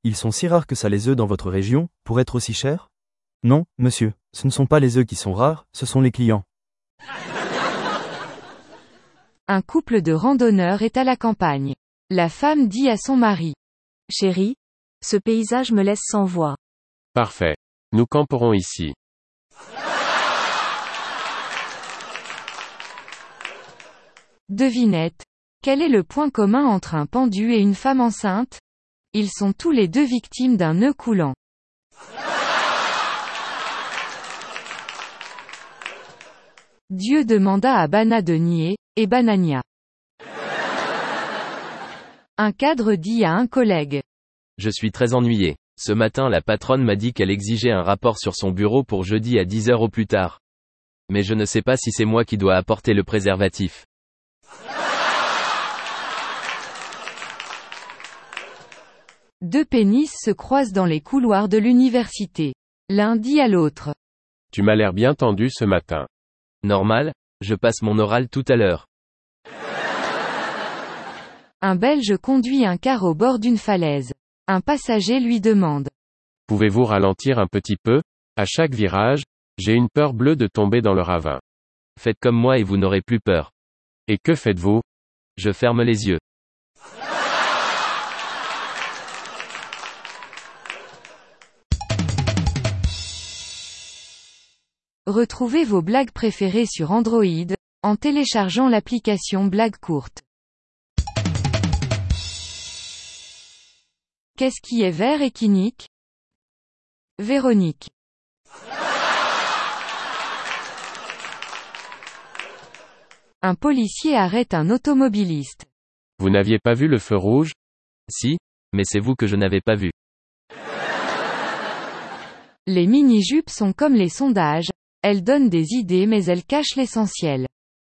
Ils sont si rares que ça les œufs dans votre région, pour être aussi chers? Non, monsieur, ce ne sont pas les œufs qui sont rares, ce sont les clients. Un couple de randonneurs est à la campagne. La femme dit à son mari. Chérie, ce paysage me laisse sans voix. Parfait. Nous camperons ici. Devinette. Quel est le point commun entre un pendu et une femme enceinte? Ils sont tous les deux victimes d'un nœud coulant. Dieu demanda à Bana de nier, et Banania. Un cadre dit à un collègue. Je suis très ennuyé. Ce matin la patronne m'a dit qu'elle exigeait un rapport sur son bureau pour jeudi à 10 heures au plus tard. Mais je ne sais pas si c'est moi qui dois apporter le préservatif. Deux pénis se croisent dans les couloirs de l'université. L'un dit à l'autre. Tu m'as l'air bien tendu ce matin. Normal, je passe mon oral tout à l'heure. Un Belge conduit un car au bord d'une falaise. Un passager lui demande. Pouvez-vous ralentir un petit peu? À chaque virage, j'ai une peur bleue de tomber dans le ravin. Faites comme moi et vous n'aurez plus peur. Et que faites-vous? Je ferme les yeux. Retrouvez vos blagues préférées sur Android, en téléchargeant l'application Blagues courtes. Qu'est-ce qui est vert et qui nique? Véronique. Un policier arrête un automobiliste. Vous n'aviez pas vu le feu rouge? Si, mais c'est vous que je n'avais pas vu. Les mini-jupes sont comme les sondages, elles donnent des idées mais elles cachent l'essentiel.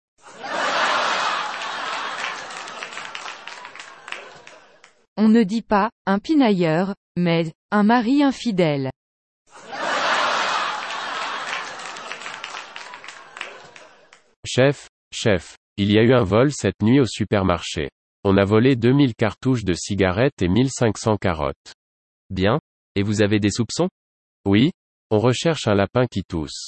On ne dit pas, un pinailleur, mais, un mari infidèle. Chef, il y a eu un vol cette nuit au supermarché. On a volé 2000 cartouches de cigarettes et 1500 carottes. Bien, et vous avez des soupçons? Oui, on recherche un lapin qui tousse.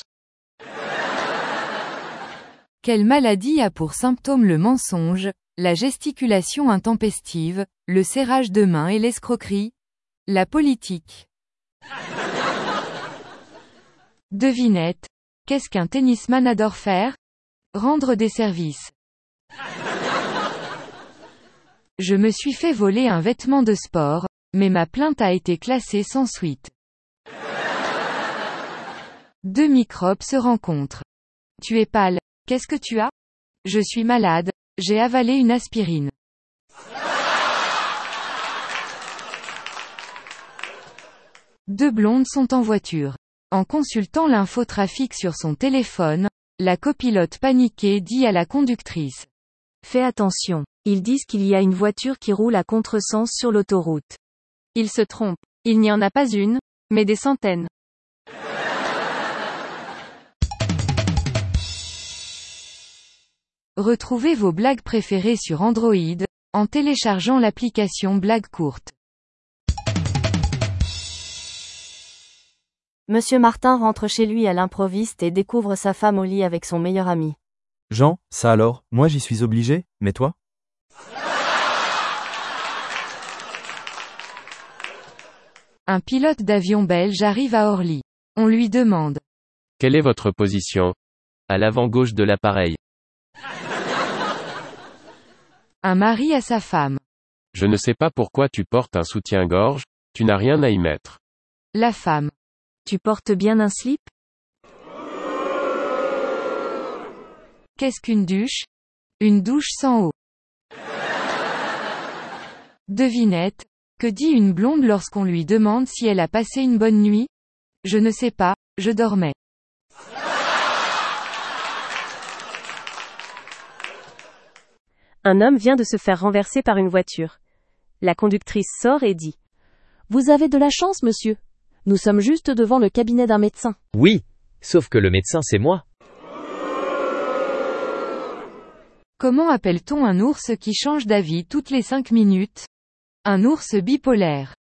Quelle maladie a pour symptôme le mensonge, la gesticulation intempestive, le serrage de main et l'escroquerie? La politique. Devinette. Qu'est-ce qu'un tennisman adore faire? Rendre des services. Je me suis fait voler un vêtement de sport, mais ma plainte a été classée sans suite. Deux microbes se rencontrent. Tu es pâle. Qu'est-ce que tu as? Je suis malade, j'ai avalé une aspirine. Deux blondes sont en voiture. En consultant l'infotrafic sur son téléphone, la copilote paniquée dit à la conductrice. Fais attention, ils disent qu'il y a une voiture qui roule à contresens sur l'autoroute. Ils se trompent, il n'y en a pas une, mais des centaines. Retrouvez vos blagues préférées sur Android, en téléchargeant l'application Blagues courtes. Monsieur Martin rentre chez lui à l'improviste et découvre sa femme au lit avec son meilleur ami. Jean, ça alors, moi j'y suis obligé, mais toi? Un pilote d'avion belge arrive à Orly. On lui demande. Quelle est votre position? À l'avant gauche de l'appareil. Un mari à sa femme. Je ne sais pas pourquoi tu portes un soutien-gorge, tu n'as rien à y mettre. La femme. Tu portes bien un slip? Qu'est-ce qu'une douche? Une douche sans eau. Devinette. Que dit une blonde lorsqu'on lui demande si elle a passé une bonne nuit? Je ne sais pas, je dormais. Un homme vient de se faire renverser par une voiture. La conductrice sort et dit. Vous avez de la chance, monsieur. Nous sommes juste devant le cabinet d'un médecin. Oui, sauf que le médecin c'est moi. Comment appelle-t-on un ours qui change d'avis toutes les 5 minutes? Un ours bipolaire.